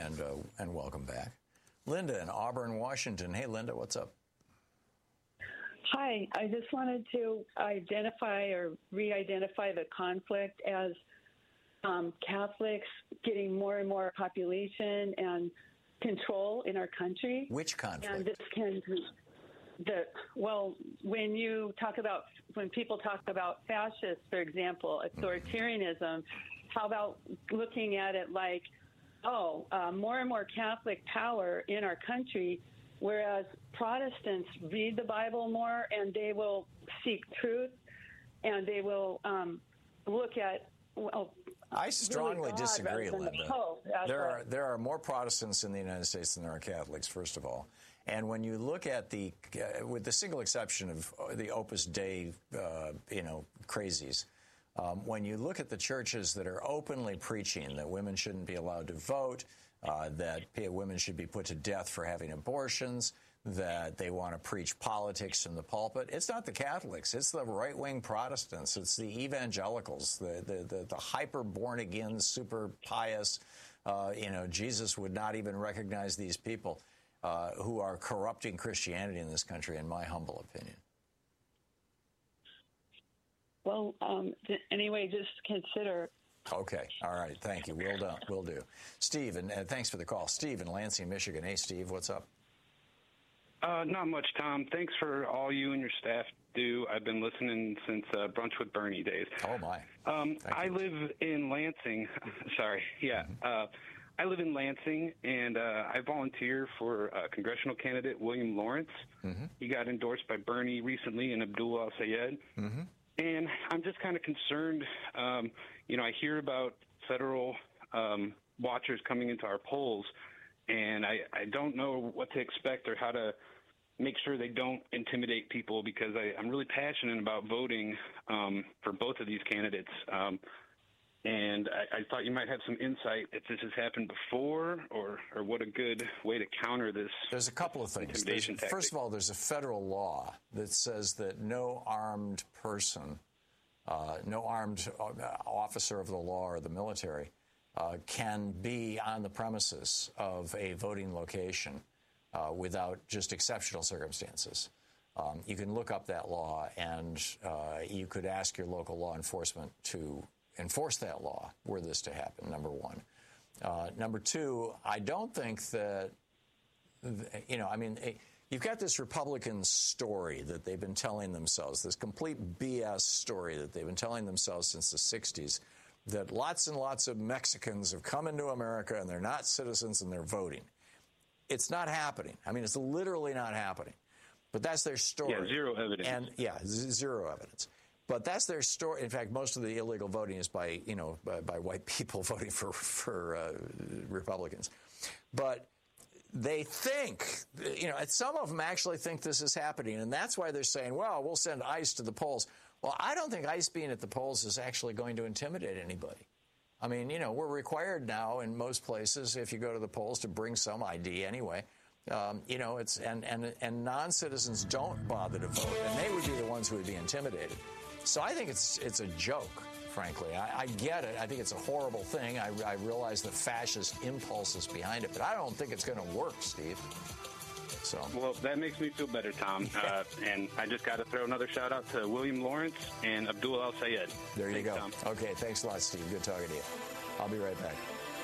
and welcome back. Linda in Auburn, Washington. Hey, Linda, what's up? Hi, I just wanted to identify or re-identify the conflict as Catholics getting more and more population and control in our country. Which conflict? And this can when people talk about fascists, for example, authoritarianism, how about looking at it like, more and more Catholic power in our country, whereas Protestants read the Bible more and they will seek truth and they will look at, I strongly really disagree, Linda. The there are more Protestants in the United States than there are Catholics, first of all. And when you look at with the single exception of the Opus Dei, crazies, when you look at the churches that are openly preaching that women shouldn't be allowed to vote, that women should be put to death for having abortions, that they want to preach politics in the pulpit, it's not the Catholics. It's the right-wing Protestants. It's the evangelicals, the hyper born-again, super pious, Jesus would not even recognize these people who are corrupting Christianity in this country, in my humble opinion. Well, anyway, just consider. Okay. All right. Thank you. Will do. Steve, and thanks for the call. Steve in Lansing, Michigan. Hey, Steve, what's up? Not much, Tom. Thanks for all you and your staff do. I've been listening since Brunch with Bernie days. Oh, my. I live in Lansing. Sorry. Yeah. I live in Lansing, and I volunteer for congressional candidate William Lawrence. Mm-hmm. He got endorsed by Bernie recently and Abdul El-Sayed. Mm-hmm. And I'm just kind of concerned. I hear about federal watchers coming into our polls, and I don't know what to expect or how to make sure they don't intimidate people, because I'm really passionate about voting for both of these candidates. And I thought you might have some insight if this has happened before, or what a good way to counter this. There's a couple of things. First of all, there's a federal law that says that no armed person, no armed officer of the law or the military can be on the premises of a voting location without just exceptional circumstances. You can look up that law, and you could ask your local law enforcement to enforce that law were this to happen, number one. Number two, I don't think that, you've got this Republican story that they've been telling themselves, this complete BS story that they've been telling themselves since the 60s, that lots and lots of Mexicans have come into America and they're not citizens and they're voting. It's not happening. It's literally not happening. But that's their story. Yeah, zero evidence. And zero evidence. But that's their story. In fact, most of the illegal voting is by white people voting for Republicans. But they think, some of them actually think this is happening, and that's why they're saying, well, we'll send ICE to the polls. Well, I don't think ICE being at the polls is actually going to intimidate anybody. We're required now in most places, if you go to the polls, to bring some ID anyway. And non-citizens don't bother to vote, and they would be the ones who would be intimidated. So I think it's a joke, frankly. I get it. I think it's a horrible thing. I realize the fascist impulse is behind it, but I don't think it's going to work, Steve. So. Well, that makes me feel better, Tom. And I just got to throw another shout out to William Lawrence and Abdul El-Sayed. There you go. Tom. Okay, thanks a lot, Steve. Good talking to you. I'll be right back.